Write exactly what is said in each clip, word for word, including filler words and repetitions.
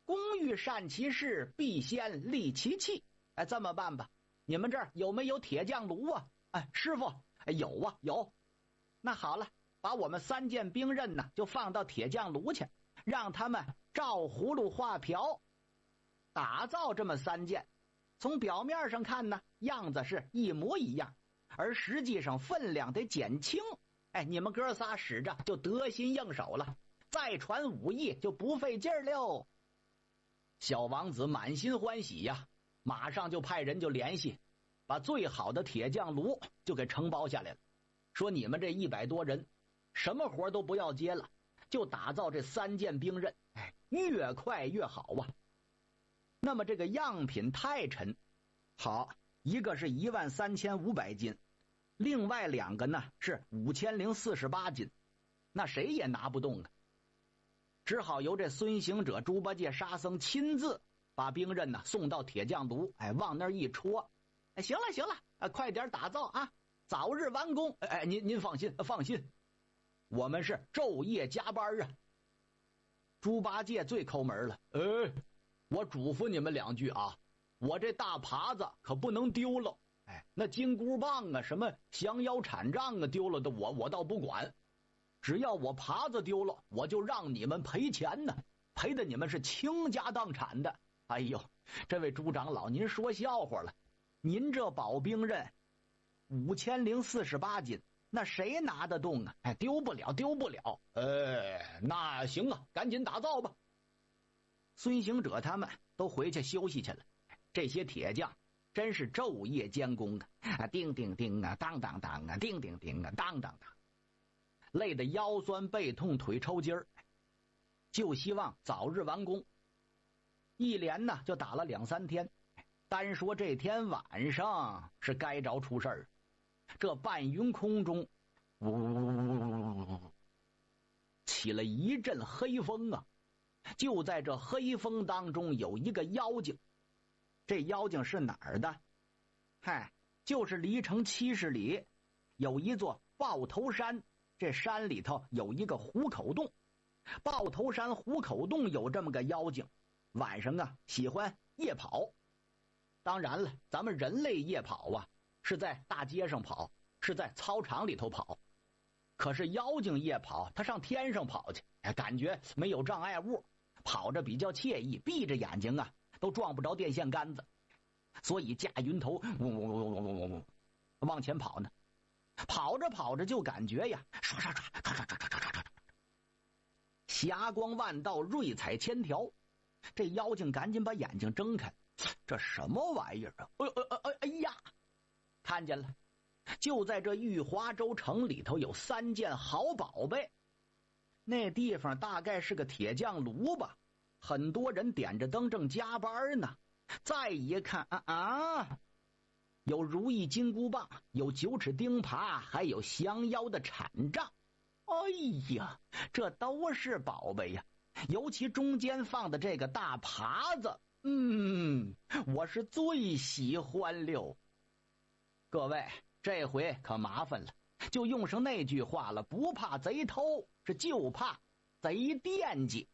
工欲善其事，必先利其器。哎，这么办吧，你们这儿有没有铁匠炉啊？哎，师傅，哎，有啊，有。那好了，把我们三件兵刃呢，就放到铁匠炉去，让他们照葫芦画瓢，打造这么三件。从表面上看呢，样子是一模一样，而实际上分量得减轻。哎，你们哥仨使着就得心应手了，再传武艺就不费劲儿喽。小王子满心欢喜呀，马上就派人就联系，把最好的铁匠炉就给承包下来了。说你们这一百多人，什么活都不要接了，就打造这三件兵刃，哎，越快越好啊。那么这个样品太沉，好，一个是一万三千五百斤，另外两个呢是五千零四十八斤，那谁也拿不动啊。只好由这孙行者、猪八戒、沙僧亲自把兵刃呢送到铁匠炉，哎，往那儿一戳，哎，行了行了，哎，快点打造啊，早日完工。哎，您您放心放心，我们是昼夜加班啊。猪八戒最抠门了，哎，我嘱咐你们两句啊，我这大耙子可不能丢了。哎，那金箍棒啊，什么降妖铲杖啊，丢了的我我倒不管，只要我耙子丢了，我就让你们赔钱呢，赔的你们是倾家荡产的。哎呦，这位朱长老，您说笑话了，您这宝兵刃五千零四十八斤，那谁拿得动啊？哎，丢不了，丢不了。哎，那行啊，赶紧打造吧。孙行者他们都回去休息去了，这些铁匠真是昼夜监工啊，叮叮叮啊，当当当啊，叮叮叮啊，当当当，累得腰酸背痛腿抽筋儿，就希望早日完工。一连呢就打了两三天，单说这天晚上是该着出事儿。这半云空中呜呜呜起了一阵黑风啊，就在这黑风当中有一个妖精。这妖精是哪儿的？嗨，就是离城七十里有一座豹头山，这山里头有一个虎口洞。豹头山虎口洞有这么个妖精，晚上啊喜欢夜跑。当然了，咱们人类夜跑啊是在大街上跑，是在操场里头跑，可是妖精夜跑他上天上跑去，感觉没有障碍物，跑着比较惬意，闭着眼睛啊都撞不着电线杆子，所以驾云头嗡嗡嗡嗡嗡嗡嗡往前跑呢。跑着跑着就感觉呀刷刷刷刷刷刷刷刷刷，霞光万道，瑞彩千条。这妖精赶紧把眼睛睁开，这什么玩意儿啊？哎哎哎哎呀，看见了，就在这玉华州城里头有三件好宝贝。那地方大概是个铁匠炉吧，很多人点着灯正加班呢。再一看啊啊，有如意金箍棒，有九齿钉耙，还有降妖的铲杖。哎呀，这都是宝贝呀！尤其中间放的这个大耙子，嗯，我是最喜欢了。各位，这回可麻烦了，就用上那句话了，不怕贼偷，是就怕贼惦记。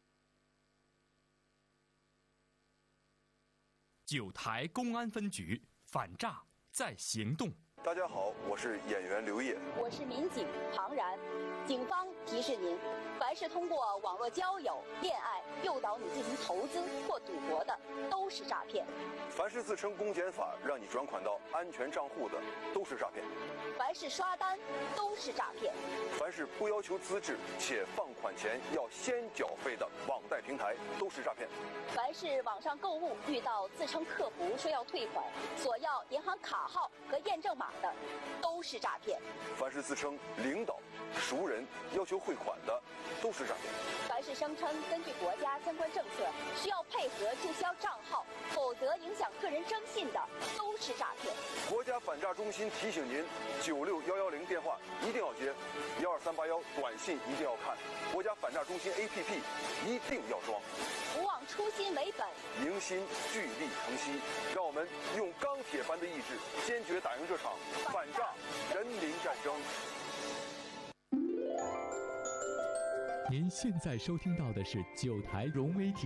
九台公安分局反诈在行动。 大家好，我是演员刘烨， 我是民警庞然。警方提示您，凡是通过网络交友、恋爱诱导你进行投资或赌博的，都是诈骗。 凡是自称公检法让你转款到安全账户的，都是诈骗。 凡是刷单，都是诈骗。 凡是不要求资质且放款前要先缴费的网贷平台，都是诈骗。 凡是网上购物遇到自称客服说要退款，索要银行卡号和验证码的，都是诈骗。 凡是自称领导、熟人要求汇款的，都是诈骗。 凡是声称根据国家相关政策需要配合注销账号，否则影响个人征信的，都是诈骗。 国家反诈中心提醒您，九六一一零电话一定要接，一二三八一短信一定要看，国家反诈中心 A P P 一定要装。 不忘初心为本， 迎新聚力腾息，让我们用钢铁般的意志，坚决打赢这场反诈人民战争。 您现在收听到的是九台融媒体